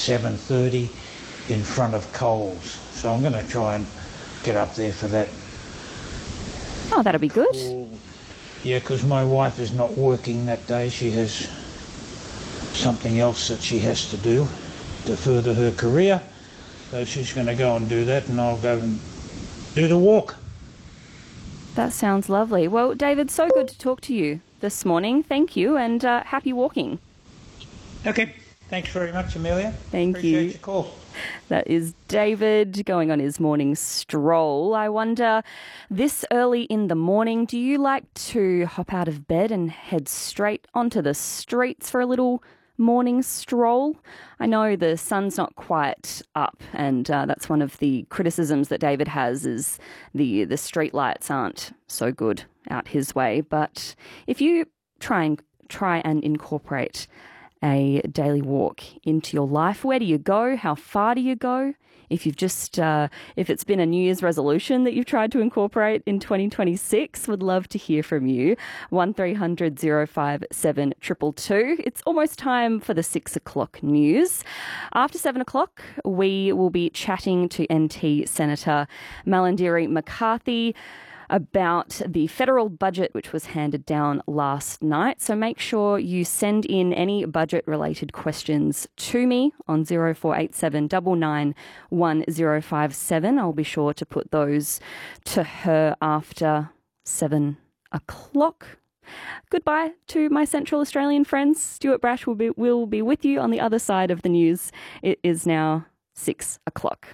7:30 in front of Coles. So I'm going to try and get up there for that. Oh, that'll be good. Yeah, because my wife is not working that day. She has something else that she has to do to further her career. So she's going to go and do that, and I'll go and do the walk. That sounds lovely. Well, David, so good to talk to you this morning. Thank you, and happy walking. Okay. Thanks very much, Amelia. Thank you. Appreciate your call. That is David going on his morning stroll. I wonder, this early in the morning, do you like to hop out of bed and head straight onto the streets for a little morning stroll? I know the sun's not quite up, and that's one of the criticisms that David has, is the street lights aren't so good out his way. But if you try and incorporate a daily walk into your life, where do you go? How far do you go? If you've just, if it's been a New Year's resolution that you've tried to incorporate in 2026, would love to hear from you. 1300 057 222. It's almost time for the 6 o'clock news. After 7 o'clock, we will be chatting to NT Senator Malarndirri McCarthy about the federal budget which was handed down last night. So make sure you send in any budget-related questions to me on 0487 99 1057. I'll be sure to put those to her after 7 o'clock. Goodbye to my Central Australian friends. Stuart Brash will be with you on the other side of the news. It is now 6 o'clock.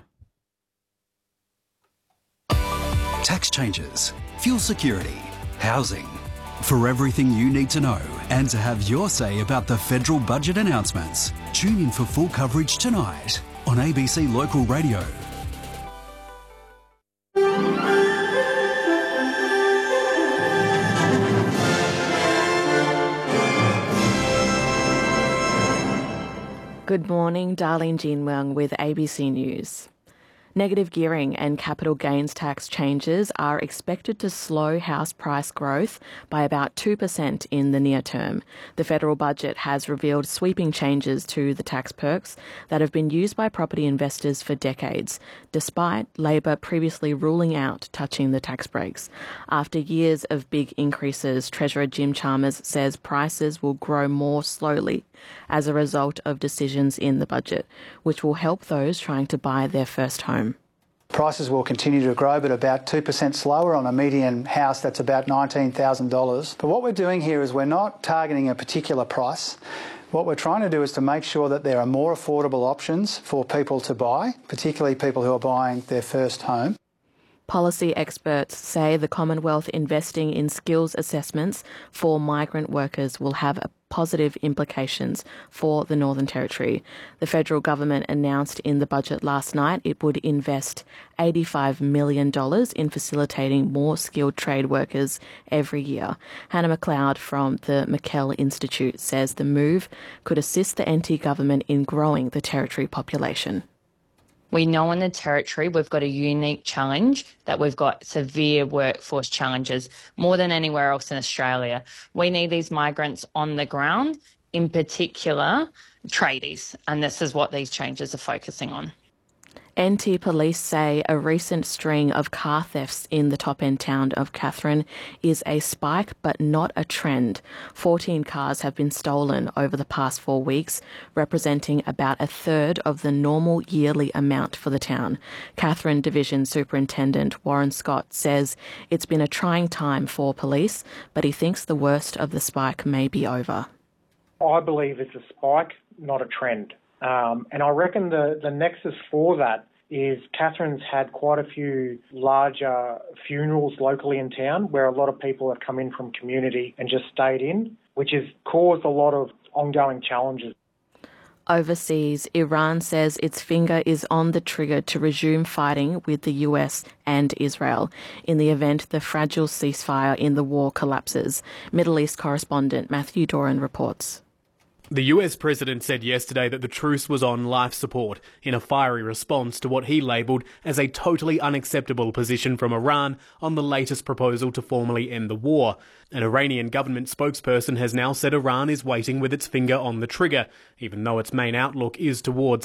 Tax changes, fuel security, housing. For everything you need to know and to have your say about the federal budget announcements, tune in for full coverage tonight on ABC Local Radio. Good morning, Darlene Jinwang with ABC News. Negative gearing and capital gains tax changes are expected to slow house price growth by about 2% in the near term. The federal budget has revealed sweeping changes to the tax perks that have been used by property investors for decades, despite Labor previously ruling out touching the tax breaks. After years of big increases, Treasurer Jim Chalmers says prices will grow more slowly as a result of decisions in the budget, which will help those trying to buy their first home. Prices will continue to grow, but about 2% slower on a median house that's about $19,000. But what we're doing here is we're not targeting a particular price. What we're trying to do is to make sure that there are more affordable options for people to buy, particularly people who are buying their first home. Policy experts say the Commonwealth investing in skills assessments for migrant workers will have positive implications for the Northern Territory. The federal government announced in the budget last night it would invest $85 million in facilitating more skilled trade workers every year. Hannah McLeod from the McKell Institute says the move could assist the NT government in growing the Territory population. We know in the Territory we've got a unique challenge, that we've got severe workforce challenges, more than anywhere else in Australia. We need these migrants on the ground, in particular tradies, and this is what these changes are focusing on. NT Police say a recent string of car thefts in the top-end town of Katherine is a spike but not a trend. 14 cars have been stolen over the past 4 weeks, representing about a third of the normal yearly amount for the town. Katherine Division Superintendent Warren Scott says it's been a trying time for police, but he thinks the worst of the spike may be over. I believe it's a spike, not a trend. And I reckon the nexus for that is Catherine's had quite a few larger funerals locally in town where a lot of people have come in from community and just stayed in, which has caused a lot of ongoing challenges. Overseas, Iran says its finger is on the trigger to resume fighting with the US and Israel in the event the fragile ceasefire in the war collapses. Middle East correspondent Matthew Doran reports. The US president said yesterday that the truce was on life support in a fiery response to what he labelled as a totally unacceptable position from Iran on the latest proposal to formally end the war. An Iranian government spokesperson has now said Iran is waiting with its finger on the trigger, even though its main outlook is towards